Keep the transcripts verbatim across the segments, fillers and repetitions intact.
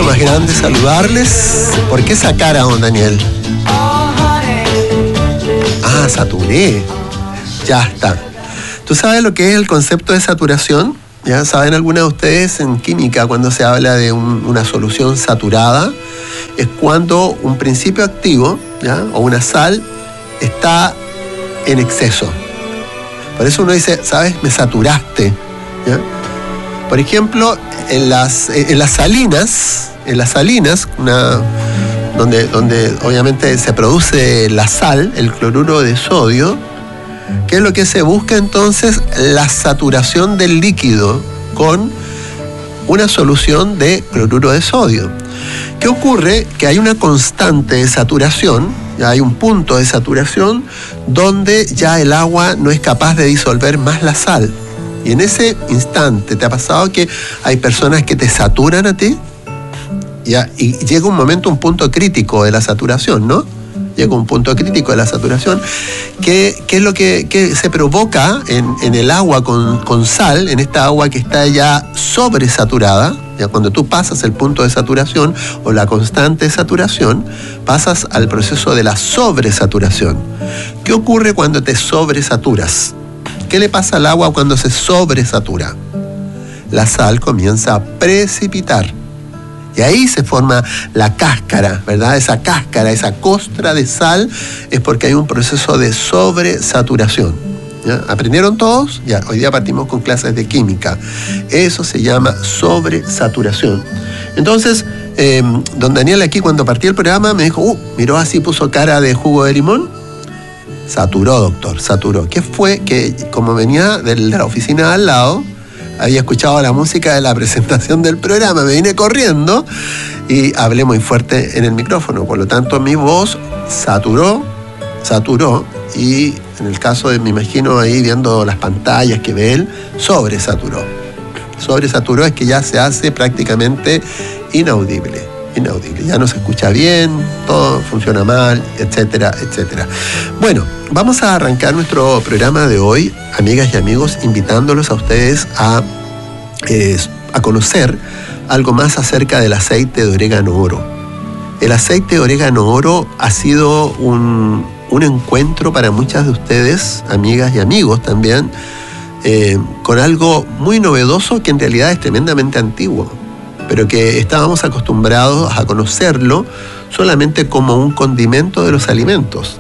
más grande saludarles. ¿Por qué esa cara, don Daniel? Ah, saturé. Ya está. ¿Tú sabes lo que es el concepto de saturación? ¿Ya saben alguna de ustedes en química cuando se habla de un, una solución saturada? Es cuando un principio activo, ¿ya?, o una sal está en exceso. Por eso uno dice, ¿sabes? Me saturaste, ¿ya? Por ejemplo, en las, en las salinas, en las salinas, una, donde, donde obviamente se produce la sal, el cloruro de sodio, ¿qué es lo que se busca entonces? La saturación del líquido con una solución de cloruro de sodio. ¿Qué ocurre? Que hay una constante de saturación, ya hay un punto de saturación donde ya el agua no es capaz de disolver más la sal. Y en ese instante, ¿te ha pasado que hay personas que te saturan a ti? Ya, y llega un momento, un punto crítico de la saturación, ¿no? Llega un punto crítico de la saturación, que, que es lo que, que se provoca en, en el agua con, con sal, en esta agua que está ya sobresaturada. Ya cuando tú pasas el punto de saturación o la constante de saturación, pasas al proceso de la sobresaturación. ¿Qué ocurre cuando te sobresaturas? ¿Qué le pasa al agua cuando se sobresatura? La sal comienza a precipitar. Y ahí se forma la cáscara, ¿verdad? Esa cáscara, esa costra de sal, es porque hay un proceso de sobresaturación. ¿Ya? ¿Aprendieron todos? Ya, hoy día partimos con clases de química. Eso se llama sobresaturación. Entonces, eh, don Daniel aquí cuando partí el programa me dijo, uh, miró así, puso cara de jugo de limón. Saturó, doctor, saturó. ¿Qué fue? Que como venía de la oficina al lado, había escuchado la música de la presentación del programa, me vine corriendo y hablé muy fuerte en el micrófono. Por lo tanto, mi voz saturó, saturó y en el caso de, me imagino ahí viendo las pantallas que ve él, sobresaturó. Sobresaturó es que ya se hace prácticamente inaudible, inaudible. Ya no se escucha bien, todo funciona mal, etcétera, etcétera. Bueno, vamos a arrancar nuestro programa de hoy, amigas y amigos, invitándolos a ustedes a, eh, a conocer algo más acerca del aceite de orégano oro. El aceite de orégano oro ha sido un, un encuentro para muchas de ustedes, amigas y amigos también, eh, con algo muy novedoso que en realidad es tremendamente antiguo, pero que estábamos acostumbrados a conocerlo solamente como un condimento de los alimentos.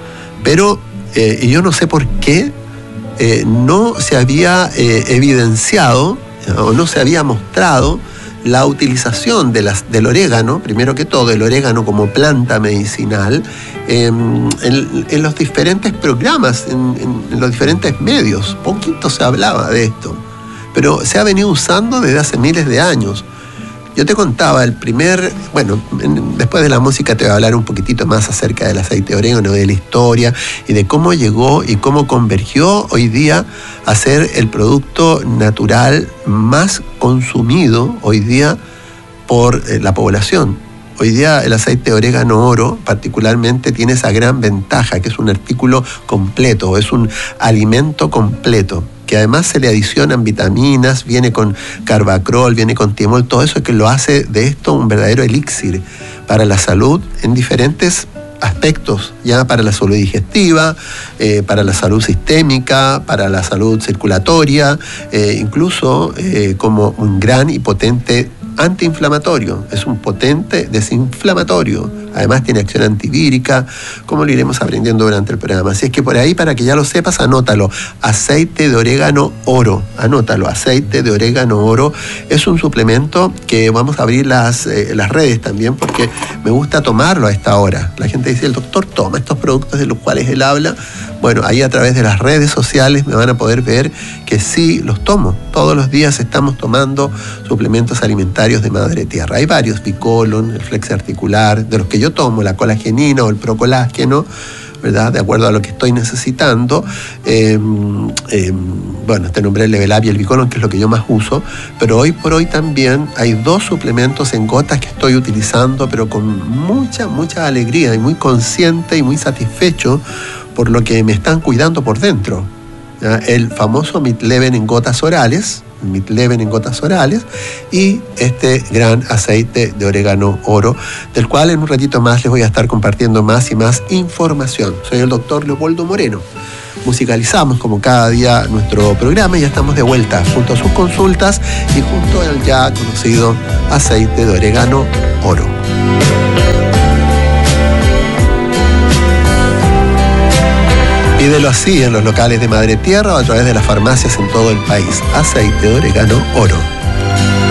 Pero, eh, y yo no sé por qué, eh, no se había eh, evidenciado o no se había mostrado la utilización de las, del orégano, primero que todo, el orégano como planta medicinal, eh, en, en los diferentes programas, en, en, en los diferentes medios. Poquito se hablaba de esto, pero se ha venido usando desde hace miles de años. Yo te contaba el primer, bueno, después de la música te voy a hablar un poquitito más acerca del aceite de orégano, de la historia y de cómo llegó y cómo convergió hoy día a ser el producto natural más consumido hoy día por la población. Hoy día el aceite de orégano oro particularmente tiene esa gran ventaja que es un artículo completo, es un alimento completo, que además se le adicionan vitaminas, viene con carbacrol, viene con tiamol, todo eso que lo hace de esto un verdadero elixir para la salud en diferentes aspectos, ya para la salud digestiva, eh, para la salud sistémica, para la salud circulatoria, eh, incluso eh, como un gran y potente antiinflamatorio, es un potente desinflamatorio, además tiene acción antivírica, como lo iremos aprendiendo durante el programa. Así es que por ahí, para que ya lo sepas, anótalo, aceite de orégano oro, anótalo, aceite de orégano oro, es un suplemento que vamos a abrir las, eh, las redes también, porque me gusta tomarlo a esta hora. La gente dice, el doctor toma estos productos de los cuales él habla. Bueno, ahí a través de las redes sociales me van a poder ver que sí los tomo. Todos los días estamos tomando suplementos alimentarios de madre tierra. Hay varios, Bicolon, el Flex articular, de los que yo tomo, la colagenina o el procolágeno, ¿verdad? De acuerdo a lo que estoy necesitando. Eh, eh, bueno, te nombré el Level Up y el Bicolon, que es lo que yo más uso, pero hoy por hoy también hay dos suplementos en gotas que estoy utilizando, pero con mucha, mucha alegría y muy consciente y muy satisfecho por lo que me están cuidando por dentro. ¿Ya? El famoso Midleven en gotas orales, Midleven en gotas orales, y este gran aceite de orégano oro, del cual en un ratito más les voy a estar compartiendo más y más información. Soy el doctor Leopoldo Moreno. Musicalizamos como cada día nuestro programa y ya estamos de vuelta junto a sus consultas y junto al ya conocido aceite de orégano oro. Pídelo así en los locales de Madre Tierra o a través de las farmacias en todo el país. Aceite de orégano oro.